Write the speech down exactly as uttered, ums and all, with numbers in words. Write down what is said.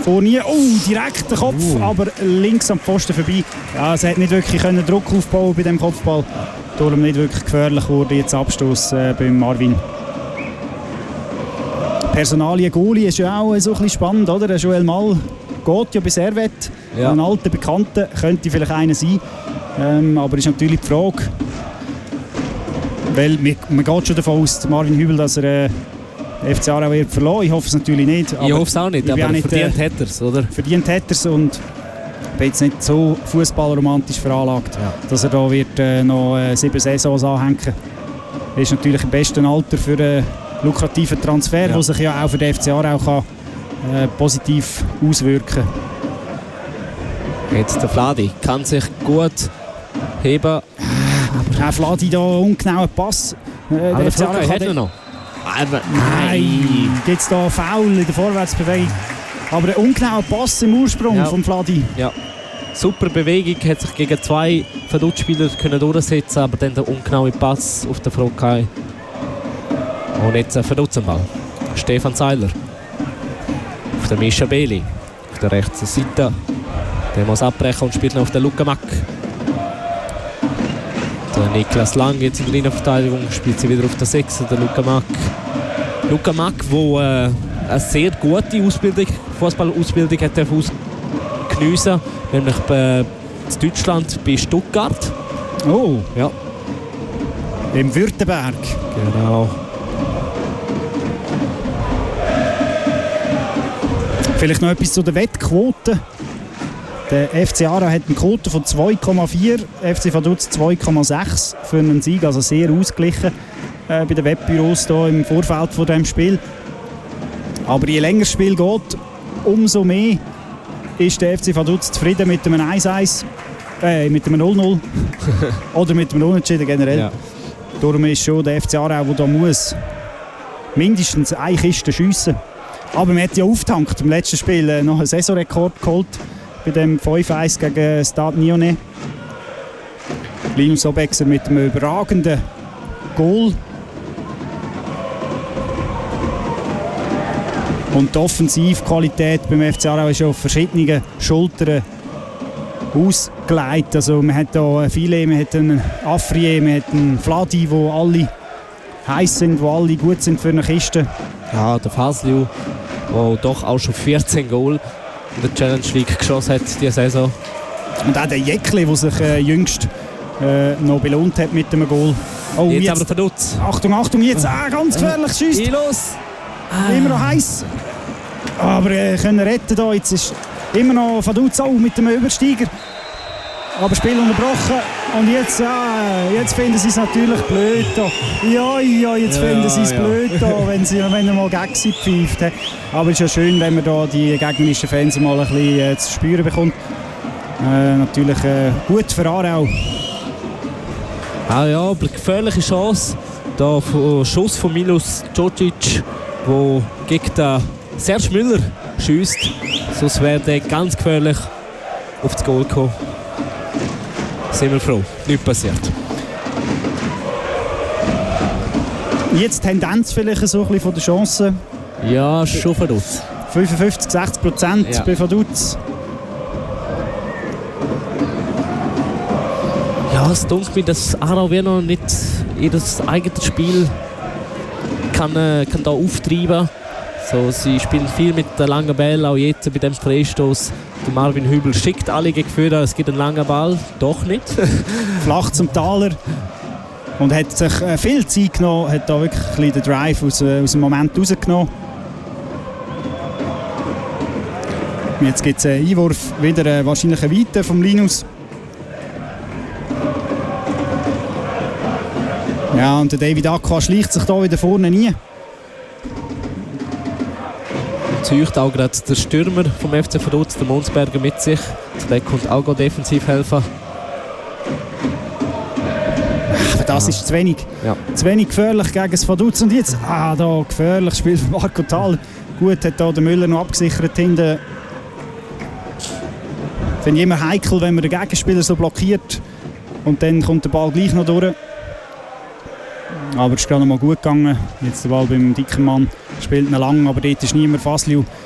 Fournier, oh, direkt der Kopf, uh. aber links am Pfosten vorbei. Ja, es hat nicht wirklich können Druck aufbauen bei dem Kopfball. Darum nicht wirklich gefährlich wurde jetzt Abstoß äh, beim Marvin. Personalie Goalie ist ja auch so ein bisschen spannend, oder? Der Joel Mall geht ja bei Servette. Ja. Ein alter Bekannter könnte vielleicht einer sein. Ähm, aber ist natürlich die Frage, weil man geht schon davon aus, Marvin Hübel, dass er äh, F C Aarau wird verloren. Ich hoffe es natürlich nicht. Ich hoffe es auch nicht, aber nicht, verdient äh, hätte er es, oder? Verdient hätte er es und ich bin jetzt nicht so fußballromantisch veranlagt, ja. dass er da wird, äh, noch äh, sieben Saisons anhängen. Er ist natürlich im besten Alter für einen lukrativen Transfer, ja. der sich ja auch für den F C Aarau kann, äh, positiv auswirken kann. Jetzt der Vladi kann sich gut heben. Aber auch Vladi da ungenauen Pass. Äh, aber der F C Aarau hat er noch. Aber nein, gibt es da Foul in der Vorwärtsbewegung. Aber ein ungenauer Pass im Ursprung ja. vom Vladi. Ja. Super Bewegung, hat sich gegen zwei Verdutspieler durchsetzen, aber dann der ungenaue Pass auf den Frokai. Und jetzt ein Verdutzenball. Stefan Seiler. Auf der Mischa Beli. Auf der rechten Seite. Der muss abbrechen und spielt noch auf den Luca Mack. Der Niklas Lang jetzt in der Innenverteidigung, spielt sie wieder auf der sechs, der Luca Mack. Luca Mack, der äh, eine sehr gute Ausbildung, Fußballausbildung hat ausgeniessen, nämlich bei, in Deutschland bei Stuttgart. Oh, ja. Im Württemberg. Genau. Vielleicht noch etwas zu der Wettquote. Der F C Aarau hat eine Quote von zwei Komma vier, F C Vaduz zwei Komma sechs für einen Sieg, also sehr ausgeglichen äh, bei den Wettbüros hier im Vorfeld von diesem Spiel. Aber je länger das Spiel geht, umso mehr ist der F C Vaduz zufrieden mit einem eins eins, äh, mit einem null null oder mit einem Unentschieden generell. Ja. Darum ist schon der F C Aarau, der da muss mindestens eine Kiste schiessen. Aber man hat ja aufgetankt im letzten Spiel äh, noch einen Saisonrekord geholt. Bei dem fünf eins gegen Stade Nyonnais. Linus Obexer mit einem überragenden Goal. Und die Offensivqualität beim F C Aarau ist auf verschiedenen Schultern ausgelegt. Also man hat hier viele, man hat einen Afrier, man hat einen Vladi, wo alle heiß sind, wo alle gut sind für eine Kiste. Ja, der Fasliu, der doch auch schon vierzehn Goal in der Challenge League geschossen hat diese Saison. Und auch der Jäckli, der sich äh, jüngst äh, noch belohnt hat mit dem Goal. Oh, jetzt, jetzt aber verdutzt. Achtung, Achtung, jetzt ah, ganz gefährlich schießt. Los. Ah. Immer noch heiß. Aber äh, können retten da. Jetzt ist immer noch Vaduz auch mit dem Übersteiger. Aber Spiel unterbrochen. Und jetzt, ja, jetzt finden sie es natürlich blöd da. Ja, ja, jetzt ja, finden sie es ja. blöd da, wenn, sie, wenn er mal gegen sie pfeift. Aber es ist ja schön, wenn man da die gegnerischen Fans mal ein bisschen äh, zu spüren bekommt. Äh, natürlich äh, gut für Aarau. Ah ja, aber gefährliche Chance. Da von Schuss von Milos Djordjic, der gegen den Serge Müller schiesst. Sonst wäre der ganz gefährlich auf das Goal gekommen. Sind wir froh, nichts passiert. Jetzt Tendenz vielleicht so ein bisschen von der Chance. Ja, schon Vaduz. fünfundfünfzig, sechzig Prozent ja. bei Vaduz. Ja, es dunkelt mir, dass Aarau noch nicht ihr eigenes Spiel kann, äh, kann da auftreiben. So, sie spielen viel mit der langen Ball, auch jetzt bei dem Freistoß. Der Marvin Hübel schickt alle gegen Führer, es gibt einen langen Ball, doch nicht. Flach zum Taler und hat sich äh, viel Zeit genommen, hat da wirklich den Drive aus, äh, aus dem Moment rausgenommen. Jetzt gibt es einen Einwurf, wieder äh, wahrscheinlich eine Weite vom Linus. Ja, und der David Aqua schleicht sich da wieder vorne rein. Zeugt auch gerade der Stürmer vom F C Vaduz, der Monsberger, mit sich. Der kommt auch defensiv helfen. Aber das ja. ist zu wenig. Ja. Zu wenig gefährlich gegen das Vaduz. Und jetzt, ah, da gefährlich Spiel von Marco Thaler. Gut, hat da der Müller noch abgesichert hinten. Finde ich immer heikel, wenn man den Gegenspieler so blockiert. Und dann kommt der Ball gleich noch durch. Aber es ist gerade noch mal gut gegangen. Jetzt der Ball beim dicken Mann spielt ihn lang, aber dort ist niemand. Fasliu